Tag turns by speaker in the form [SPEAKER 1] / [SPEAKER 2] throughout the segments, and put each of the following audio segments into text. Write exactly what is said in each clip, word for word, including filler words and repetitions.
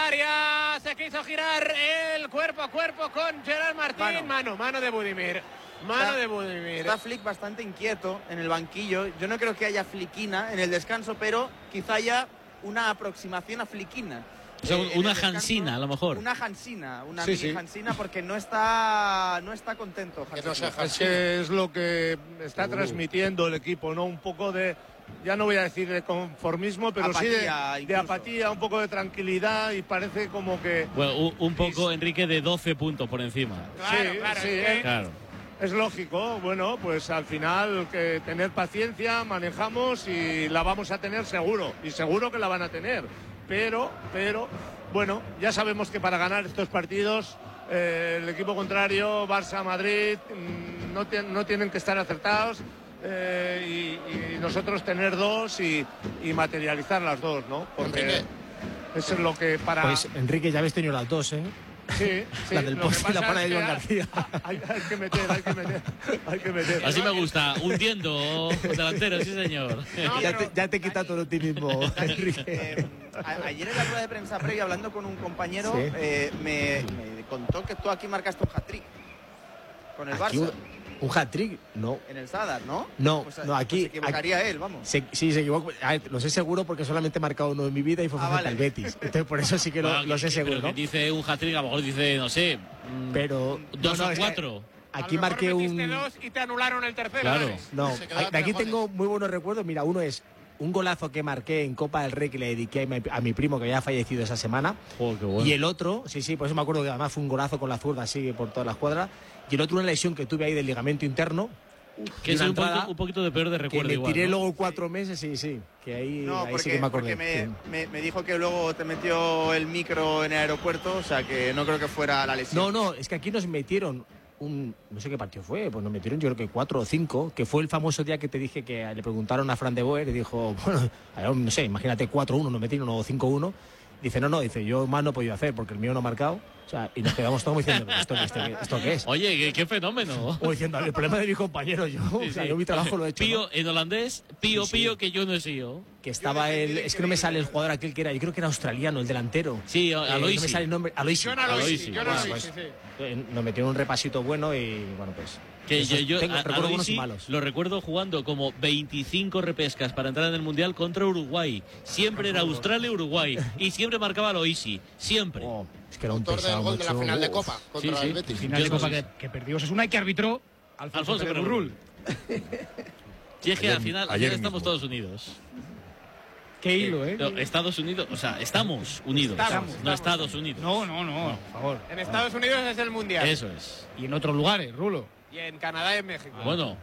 [SPEAKER 1] área, se quiso girar el cuerpo a cuerpo con Gerard Martín. Mano, mano, mano de Budimir. Mano
[SPEAKER 2] está,
[SPEAKER 1] de Budimir.
[SPEAKER 2] Está Flick bastante inquieto en el banquillo. Yo no creo que haya fliquina en el descanso, pero quizá haya una aproximación a fliquina.
[SPEAKER 3] O sea,
[SPEAKER 2] eh,
[SPEAKER 3] una Hansina, a lo mejor.
[SPEAKER 2] Una Hansina, una
[SPEAKER 4] sí,
[SPEAKER 2] mini
[SPEAKER 4] sí.
[SPEAKER 2] Hansina, porque no está, no está contento.
[SPEAKER 4] Que no sea es que es lo que está
[SPEAKER 2] uh.
[SPEAKER 4] transmitiendo el equipo, ¿no? Un poco de, ya no voy a decir de conformismo, pero
[SPEAKER 2] apatía,
[SPEAKER 4] sí de, de apatía, un poco de tranquilidad, y parece como que...
[SPEAKER 3] Bueno, un, un poco, Enrique, de doce puntos por encima.
[SPEAKER 1] Claro,
[SPEAKER 4] sí,
[SPEAKER 1] claro,
[SPEAKER 4] sí,
[SPEAKER 1] es que...
[SPEAKER 3] claro.
[SPEAKER 4] Es lógico, bueno, pues al final que tener paciencia, manejamos y la vamos a tener seguro, y seguro que la van a tener, pero, pero, bueno, ya sabemos que para ganar estos partidos eh, el equipo contrario, Barça, Madrid, no, ten, no tienen que estar acertados eh, y, y nosotros tener dos y, y materializar las dos, ¿no? Porque
[SPEAKER 5] Enrique.
[SPEAKER 4] eso es lo que para...
[SPEAKER 6] Pues Enrique, ya habéis tenido las dos, ¿eh?
[SPEAKER 4] Sí, sí,
[SPEAKER 6] la del poste y la para de Joan García.
[SPEAKER 4] Hay, hay que meter, hay que meter, hay que meter.
[SPEAKER 3] Así me gusta, hundiendo delantero, sí señor.
[SPEAKER 6] No, ya, te, ya te quita todo el optimismo, Enrique.
[SPEAKER 2] Eh, a, ayer en la rueda de prensa previa, hablando con un compañero,
[SPEAKER 6] ¿Sí?
[SPEAKER 2] eh, me, me contó que tú aquí marcaste un hat-trick con el
[SPEAKER 6] Aquí
[SPEAKER 2] Barça.
[SPEAKER 6] un, un hat-trick, no.
[SPEAKER 2] En el Sadar, ¿no?
[SPEAKER 6] No,
[SPEAKER 2] pues,
[SPEAKER 6] no, aquí...
[SPEAKER 2] Pues se equivocaría
[SPEAKER 6] aquí,
[SPEAKER 2] él, vamos.
[SPEAKER 6] Se, sí, se equivoca. A ver, lo sé seguro porque solamente he marcado uno en mi vida y fue
[SPEAKER 2] Ah,
[SPEAKER 6] frente
[SPEAKER 2] vale.
[SPEAKER 6] al Betis. Entonces, por eso sí que lo,
[SPEAKER 3] Bueno,
[SPEAKER 6] lo sé
[SPEAKER 3] que-
[SPEAKER 6] seguro,
[SPEAKER 3] pero
[SPEAKER 6] ¿no?
[SPEAKER 3] que dice un hat-trick, a lo mejor dice, no sé, mm,
[SPEAKER 6] Pero...
[SPEAKER 3] dos
[SPEAKER 6] no, no,
[SPEAKER 3] o
[SPEAKER 6] es que
[SPEAKER 3] cuatro.
[SPEAKER 6] Aquí
[SPEAKER 1] a lo mejor
[SPEAKER 6] marqué
[SPEAKER 1] metiste
[SPEAKER 6] un...
[SPEAKER 1] dos y te anularon el tercero.
[SPEAKER 3] Claro.
[SPEAKER 1] ¿vale?
[SPEAKER 6] No,
[SPEAKER 5] Se quedó
[SPEAKER 6] de aquí
[SPEAKER 5] tres
[SPEAKER 6] tengo muy buenos recuerdos. Mira, uno es un golazo que marqué en Copa del Rey que le dediqué a mi, a mi primo que había fallecido esa semana.
[SPEAKER 3] Joder, qué bueno.
[SPEAKER 6] Y el otro, sí, sí, por eso me acuerdo que además fue un golazo con la zurda así por toda la escuadra. Y el otro una lesión que tuve ahí del ligamento interno.
[SPEAKER 3] Que
[SPEAKER 6] y
[SPEAKER 3] es
[SPEAKER 6] una
[SPEAKER 3] un poquito,
[SPEAKER 6] entrada
[SPEAKER 3] un poquito de peor de
[SPEAKER 6] que
[SPEAKER 3] recuerdo
[SPEAKER 6] me
[SPEAKER 3] igual,
[SPEAKER 6] tiré
[SPEAKER 3] ¿no?
[SPEAKER 6] luego cuatro meses, sí, sí. Que ahí,
[SPEAKER 2] No,
[SPEAKER 6] ahí
[SPEAKER 2] porque,
[SPEAKER 6] sí que me
[SPEAKER 2] porque
[SPEAKER 6] acordé.
[SPEAKER 2] me,
[SPEAKER 6] sí.
[SPEAKER 2] me, me dijo que luego te metió el micro en el aeropuerto, o sea que no creo que fuera la lesión.
[SPEAKER 6] No, no, es que aquí nos metieron un, no sé qué partido fue, pues nos metieron yo creo que cuatro o cinco, que fue el famoso día que te dije que le preguntaron a Fran de Boer y dijo, bueno, a ver, no sé, imagínate cuatro uno, nos metieron o cinco uno. Dice, no, no, dice, yo más no he podido hacer porque el mío no ha marcado. O sea, y nos quedamos todos diciendo, ¿pero esto, esto, esto, esto qué es?
[SPEAKER 3] Oye, qué, qué fenómeno.
[SPEAKER 6] O diciendo, el problema de mi compañero, yo,
[SPEAKER 3] Sí,
[SPEAKER 6] o sea,
[SPEAKER 3] sí.
[SPEAKER 6] yo mi trabajo lo he hecho.
[SPEAKER 3] Pío,
[SPEAKER 6] ¿no?
[SPEAKER 3] en holandés, pío,
[SPEAKER 6] Sí, sí.
[SPEAKER 3] pío, que yo no he sido.
[SPEAKER 6] Que estaba el, es que no me sale el jugador aquel que era, yo creo que era australiano, el delantero.
[SPEAKER 3] Sí,
[SPEAKER 6] Eh, no me
[SPEAKER 3] Aloisi.
[SPEAKER 6] sale el nombre, Aloisi.
[SPEAKER 1] John
[SPEAKER 3] Aloisi.
[SPEAKER 1] Aloisi, John
[SPEAKER 3] Bueno,
[SPEAKER 1] Aloisi,
[SPEAKER 6] pues,
[SPEAKER 1] sí.
[SPEAKER 6] Eh, Nos metieron un repasito bueno y bueno, pues.
[SPEAKER 3] Que
[SPEAKER 6] eso,
[SPEAKER 3] yo, yo
[SPEAKER 6] tengo
[SPEAKER 3] a-
[SPEAKER 6] recuerdos buenos y
[SPEAKER 3] Aloisi
[SPEAKER 6] malos.
[SPEAKER 3] lo recuerdo jugando como veinticinco repescas para entrar en el Mundial contra Uruguay. Siempre era Australia-Uruguay. Y siempre marcaba Aloisi. Siempre.
[SPEAKER 6] Oh, es que era un
[SPEAKER 5] Autor del
[SPEAKER 6] pesado,
[SPEAKER 5] gol de la
[SPEAKER 6] macho.
[SPEAKER 5] final de
[SPEAKER 6] Uf.
[SPEAKER 5] Copa contra
[SPEAKER 3] sí.
[SPEAKER 5] el Betis.
[SPEAKER 3] Yo
[SPEAKER 7] Final de
[SPEAKER 3] no
[SPEAKER 7] Copa
[SPEAKER 3] sé.
[SPEAKER 7] que, que perdió Osasuna y que arbitró Alfonso,
[SPEAKER 3] Alfonso
[SPEAKER 7] Pérez
[SPEAKER 3] Pérez
[SPEAKER 7] Burrul.
[SPEAKER 3] Si es que
[SPEAKER 8] Ayer-
[SPEAKER 3] al final, al
[SPEAKER 8] ayer
[SPEAKER 3] final estamos
[SPEAKER 8] mismo.
[SPEAKER 3] todos unidos.
[SPEAKER 7] Qué hilo, ¿eh?
[SPEAKER 3] No, Estados Unidos, o sea, estamos unidos.
[SPEAKER 1] Estamos,
[SPEAKER 3] no
[SPEAKER 1] estamos.
[SPEAKER 3] Estados Unidos.
[SPEAKER 7] No, no, no, por favor.
[SPEAKER 1] En Estados Unidos es el Mundial.
[SPEAKER 3] Eso es.
[SPEAKER 7] Y en otros lugares, Rulo.
[SPEAKER 1] Y en Canadá y en México.
[SPEAKER 3] Bueno.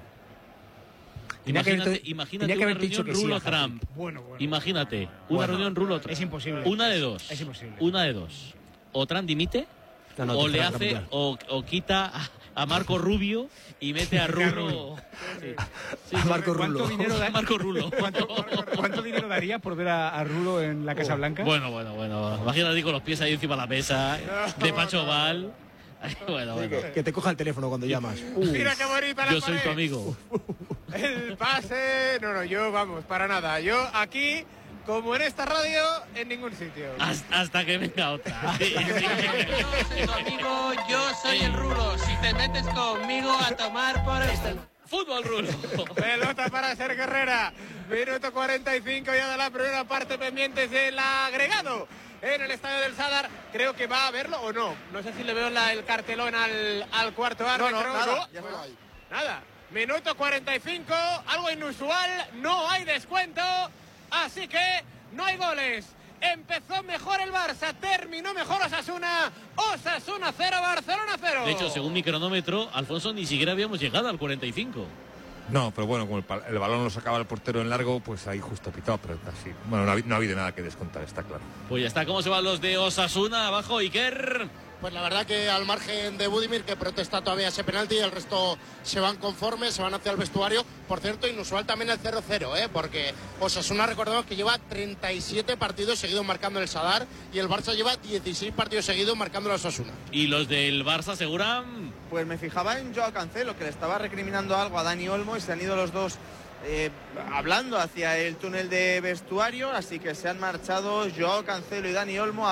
[SPEAKER 6] Tenía que
[SPEAKER 3] Imagínate,
[SPEAKER 6] haber-
[SPEAKER 3] imagínate
[SPEAKER 6] tenía que
[SPEAKER 3] una
[SPEAKER 6] haber dicho
[SPEAKER 3] reunión
[SPEAKER 6] que sí,
[SPEAKER 3] Rulo
[SPEAKER 6] Javi.
[SPEAKER 3] Trump.
[SPEAKER 7] Bueno, bueno.
[SPEAKER 3] Imagínate, una
[SPEAKER 6] Bueno,
[SPEAKER 3] reunión Rulo Trump.
[SPEAKER 7] Es imposible.
[SPEAKER 3] Una de dos.
[SPEAKER 7] Es imposible.
[SPEAKER 3] Una de dos. O Trump dimite,
[SPEAKER 6] No, no,
[SPEAKER 3] o
[SPEAKER 6] tercera
[SPEAKER 3] le
[SPEAKER 6] guerra
[SPEAKER 3] hace,
[SPEAKER 6] mundial.
[SPEAKER 3] o, o quita a, a Marco Rubio y mete a Rulo. Sí. Sí,
[SPEAKER 6] A Marco
[SPEAKER 7] ¿Cuánto
[SPEAKER 6] Rulo.
[SPEAKER 7] dinero da-
[SPEAKER 3] Marco Rulo.
[SPEAKER 7] ¿Cuánto, cuánto dinero daría por ver a, a Rulo en la Casa Blanca?
[SPEAKER 3] Bueno, bueno, bueno. Imagínate con los pies ahí encima de la mesa, de Pacho Val. Bueno, bueno.
[SPEAKER 6] Que te coja el teléfono cuando llamas.
[SPEAKER 1] Mira qué bonita la
[SPEAKER 3] Yo soy
[SPEAKER 1] pared.
[SPEAKER 3] tu amigo.
[SPEAKER 1] El pase. No, no, yo, vamos, para nada. Yo aquí, como en esta radio, en ningún sitio.
[SPEAKER 3] Hasta, hasta que venga otra. Sí, sí.
[SPEAKER 9] Yo soy tu amigo, yo soy el Rulo. Si te metes conmigo a tomar por el...
[SPEAKER 3] Fútbol, Rulo.
[SPEAKER 1] Pelota para Sergio Herrera. Minuto cuarenta y cinco ya de la primera parte, pendientes del agregado. En el estadio del Sadar, creo que va a verlo o no. No sé si le veo la- el cartelón al, al cuarto árbitro.
[SPEAKER 2] no, nada,
[SPEAKER 1] No.
[SPEAKER 2] ya está.
[SPEAKER 1] Nada. Minuto cuarenta y cinco, algo inusual, no hay descuento, así que no hay goles. Empezó mejor el Barça, terminó mejor Osasuna. Osasuna cero, Barcelona cero.
[SPEAKER 3] De hecho, según mi cronómetro, Alfonso, ni siquiera habíamos llegado al cuarenta y cinco.
[SPEAKER 8] No, pero bueno, como el, pa- el balón lo sacaba el portero en largo, pues ahí justo pitado, pero casi. Bueno, no ha, habi- no ha habido nada que descontar, está claro.
[SPEAKER 3] Pues ya está, ¿cómo se van los de Osasuna? Abajo, Iker.
[SPEAKER 5] Pues la verdad que al margen de Budimir, que protesta todavía ese penalti, el resto se van conformes, se van hacia el vestuario. Por cierto, inusual también el cero cero, ¿eh? Porque Osasuna, recordemos que lleva treinta y siete partidos seguidos marcando el Sadar y el Barça lleva dieciséis partidos seguidos marcando el Osasuna.
[SPEAKER 3] Y los del Barça aseguran...
[SPEAKER 2] Pues me fijaba en Joao Cancelo, que le estaba recriminando algo a Dani Olmo y se han ido los dos eh, hablando hacia el túnel de vestuario, así que se han marchado Joao Cancelo y Dani Olmo.